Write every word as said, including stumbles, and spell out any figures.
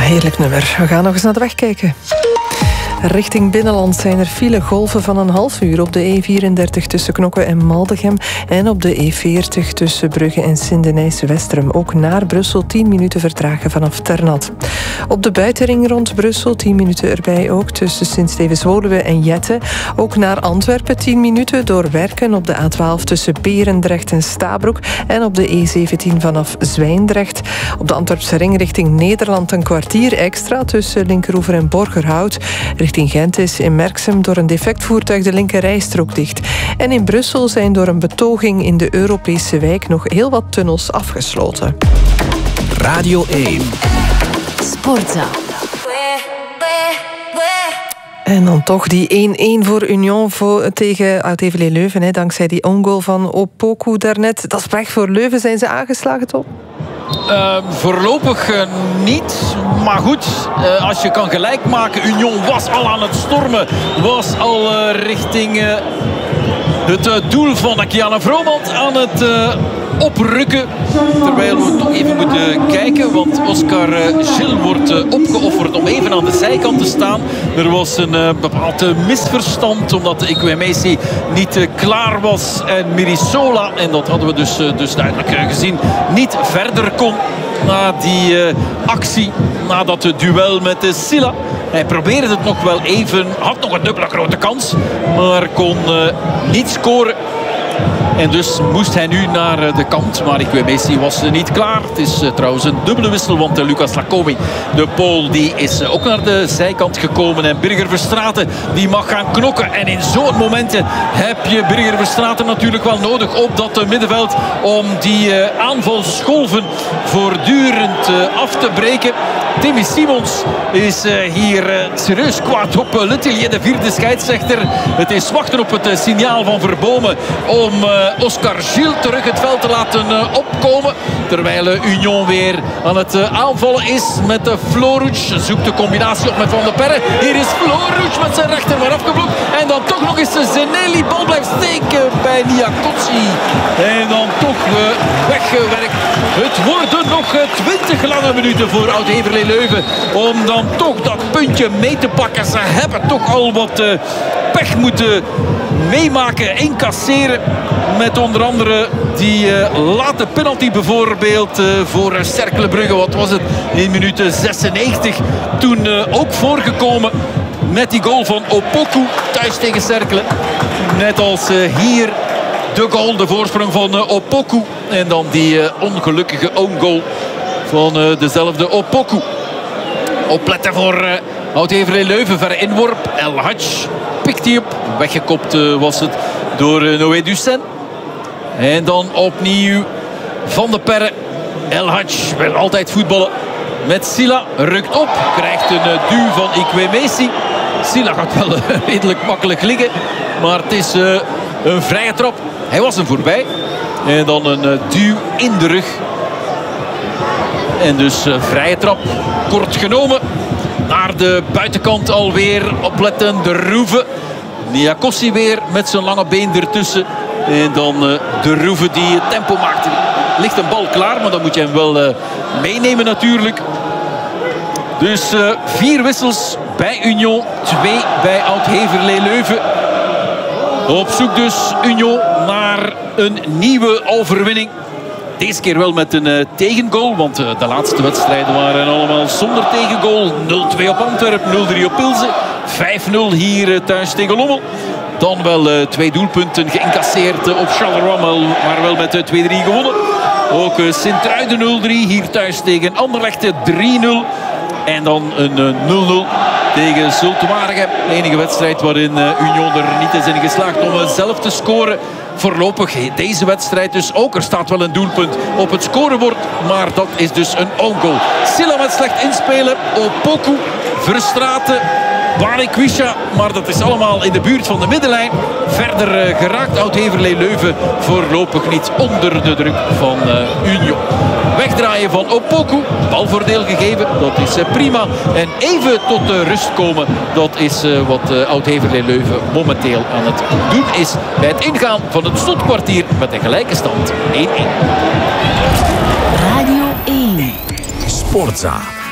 heerlijk nummer. We gaan nog eens naar de weg kijken. Richting binnenland zijn er file golven van een half uur op de E vierendertig tussen Knokke en Maldegem en op de E veertig tussen Brugge en Sint-Denijs-Westerum. Ook naar Brussel tien minuten vertragen vanaf Ternat. Op de buitenring rond Brussel tien minuten erbij ook tussen Sint-Stevens-Woluwe en Jette. Ook naar Antwerpen tien minuten door Werken op de A twaalf tussen Berendrecht en Stabroek en op de E zeventien vanaf Zwijndrecht. Op de Antwerpse ring richting Nederland een kwartier extra tussen Linkeroever en Borgerhout. Richting Gent is in Merksem door een defect voertuig de linkerrijstrook dicht. En in Brussel zijn door een betoging in de Europese wijk nog heel wat tunnels afgesloten. Radio één. Sportza. En dan toch die één-één voor Union voor, tegen Oud-Heverlee Leuven. Hè, dankzij die ongoal van Opoku daarnet. Dat is pech voor Leuven. Zijn ze aangeslagen, toch? Uh, voorlopig uh, niet. Maar goed, uh, als je kan gelijk maken. Union was al aan het stormen. Was al uh, richting uh, het uh, doel van Kiana Vromand aan het uh, oprukken. Terwijl we toch even moeten kijken. Want Oscar uh, Gilles wordt uh, opgeofferd om even aan de zijkant te staan. Er was een uh, bepaald uh, misverstand. Omdat de Ekwemesi niet uh, klaar was. En Mirisola, en dat hadden we dus, uh, dus duidelijk uh, gezien, niet verder kon na die uh, actie. Na dat uh, duel met uh, Silla. Hij probeerde het nog wel even. Had nog een dubbele grote kans. Maar kon uh, niet scoren. En dus moest hij nu naar de kant. Maar Ekwemesi was niet klaar. Het is uh, trouwens een dubbele wissel. Want uh, Lucas Lacomi, de Pool, die is uh, ook naar de zijkant gekomen. En Birger Verstraeten, die mag gaan knokken. En in zo'n momenten heb je Birger Verstraeten natuurlijk wel nodig op dat uh, middenveld. Om die uh, aanvalsgolven voortdurend uh, af te breken. Timmy Simons is uh, hier uh, serieus kwaad op uh, Letellier, de vierde scheidsrechter. Het is wachten op het uh, signaal van Verbomen om uh, Oscar Gilles terug het veld te laten uh, opkomen. Terwijl uh, Union weer aan het uh, aanvallen is met uh, Floruc. Zoekt de combinatie op met Van der Perre. Hier is Floruc met zijn rechter maar afgeblokt. En dan toch nog eens uh, Zeneli. Bal blijft steken bij Niakotsi. En dan toch uh, weggewerkt. Het worden nog uh, twintig lange minuten voor Oud-Heverlee Leuven. Om dan toch dat puntje mee te pakken. Ze hebben toch al wat uh, pech moeten meemaken, incasseren. Met onder andere die uh, late penalty bijvoorbeeld uh, voor uh, Cercle Brugge. Wat was het? In minuut zesennegentig. Toen uh, ook voorgekomen met die goal van Opoku thuis tegen Cercle. Net als uh, hier de goal, de voorsprong van uh, Opoku. En dan die uh, ongelukkige own goal van uh, dezelfde Opoku. Opletten voor uh, Oud-Heverlee Leuven. Verre inworp. El Hadj pikt die op. Weggekopt uh, was het door uh, Noé Ducen. En dan opnieuw Van der Perre. El Hadj wil altijd voetballen met Silla. Rukt op. Krijgt een uh, duw van Ekwemesi. Silla gaat wel uh, redelijk makkelijk liggen. Maar het is uh, een vrije trap. Hij was hem voorbij. En dan een uh, duw in de rug. En dus uh, vrije trap. Kort genomen. Naar de buitenkant alweer. Opletten de Roeve. Niakossi weer met zijn lange been ertussen. En dan uh, de Roeve die het tempo maakt. Ligt een bal klaar, maar dan moet je hem wel uh, meenemen natuurlijk. Dus uh, vier wissels bij Union. Twee bij Oud-Heverlee Leuven. Op zoek dus Union naar een nieuwe overwinning. Deze keer wel met een uh, tegengoal. Want uh, de laatste wedstrijden waren allemaal zonder tegengoal. nul twee op Antwerpen, nul drie op Pilsen. vijf nul hier uh, thuis tegen Lommel. Dan wel uh, twee doelpunten geïncasseerd uh, op Charleroi. Maar wel met uh, twee drie gewonnen. Ook uh, Sint-Truiden nul drie. Hier thuis tegen Anderlecht drie nul. En dan een uh, nul nul tegen Zulte Waregem. De enige wedstrijd waarin uh, Union er niet is in geslaagd om uh, zelf te scoren. Voorlopig deze wedstrijd dus ook. Er staat wel een doelpunt op het scorebord. Maar dat is dus een own goal. Silla met slecht inspelen. Opoku, Verstraeten, Balikwisha. Maar dat is allemaal in de buurt van de middenlijn. Verder uh, geraakt Oud-Heverlee Leuven voorlopig niet onder de druk van uh, Union. Wegdraaien van Opoku. Balvoordeel gegeven. Dat is uh, prima. En even tot de rust komen. Dat is uh, wat uh, Oud-Heverlee Leuven momenteel aan het doen is. Bij het ingaan van het slotkwartier met een gelijke stand één één. Radio één. Sportza.